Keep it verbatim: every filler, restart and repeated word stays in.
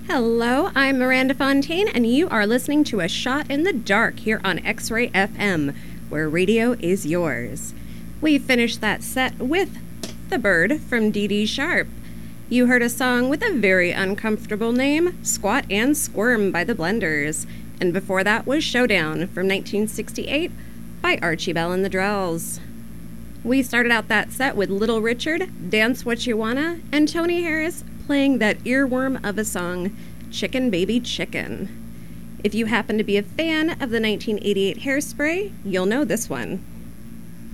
Hello, I'm Miranda Fontaine, and you are listening to A Shot in the Dark here on X-Ray F M, where radio is yours. We finished that set with The Bird from Dee Dee Sharp. You heard a song with a very uncomfortable name, Squat and Squirm by the Blenders. And before that was Showdown from nineteen sixty-eight by Archie Bell and the Drells. We started out that set with Little Richard, Dance What You Wanna, and Tony Harris playing that earworm of a song, Chicken Baby Chicken. If you happen to be a fan of the nineteen eighty-eight Hairspray, you'll know this one.